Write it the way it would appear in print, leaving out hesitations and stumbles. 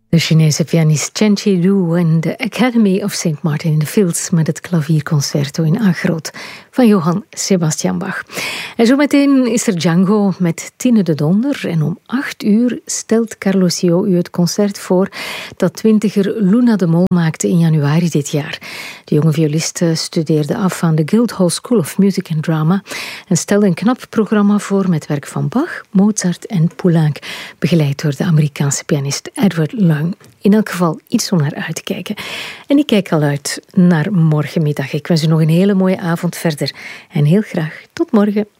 De Chinese pianist Chen Qilu en de Academy of St. Martin in the Fields met het klavierconcerto in A groot van Johann Sebastian Bach. En zometeen is er Django met Tine de Donder en om 8:00 stelt Carlos Gio u het concert voor dat twintiger Luna de Mol maakte in januari dit jaar. De jonge violiste studeerde af aan de Guildhall School of Music and Drama en stelde een knap programma voor met werk van Bach, Mozart en Poulenc, begeleid door de Amerikaanse pianist Edward Long. In elk geval iets om naar uit te kijken. En ik kijk al uit naar morgenmiddag. Ik wens u nog een hele mooie avond verder. En heel graag tot morgen.